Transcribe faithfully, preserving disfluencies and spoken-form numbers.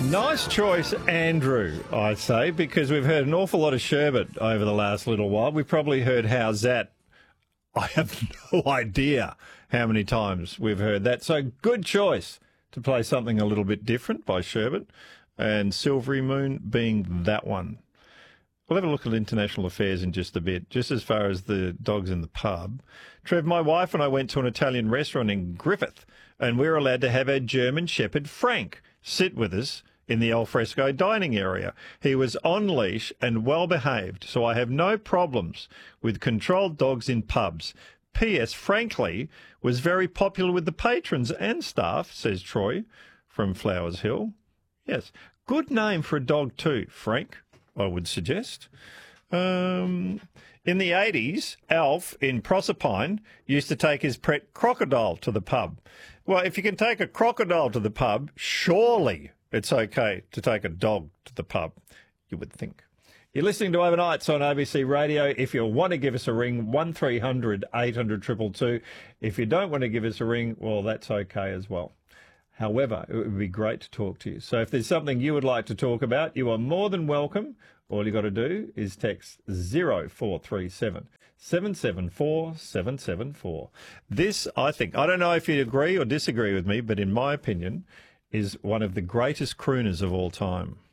Nice choice, Andrew, I say, because we've heard an awful lot of Sherbet over the last little while. We've probably heard How's That? I have no idea how many times we've heard that. So good choice to play something a little bit different by Sherbet, and Silvery Moon being that one. We'll have a look at international affairs in just a bit, just as far as the dogs in the pub. Trev, my wife and I went to an Italian restaurant in Griffith, and we were allowed to have our German Shepherd, Frank, sit with us in the alfresco dining area. He was on leash and well behaved, so I have no problems with controlled dogs in pubs. P S Frankly was very popular with the patrons and staff, says Troy from Flowers Hill. Yes, good name for a dog too, Frank, I would suggest. Um, in the eighties, Alf in Proserpine used to take his pet crocodile to the pub. Well, if you can take a crocodile to the pub, surely it's okay to take a dog to the pub, you would think. You're listening to Overnights on A B C Radio. If you want to give us a ring, one three hundred eight hundred two two two. If you don't want to give us a ring, well, that's okay as well. However, it would be great to talk to you. So if there's something you would like to talk about, you are more than welcome. All you got to do is text zero four three seven, seven seven four, seven seven four. This, I think, I don't know if you agree or disagree with me, but in my opinion, is one of the greatest crooners of all time.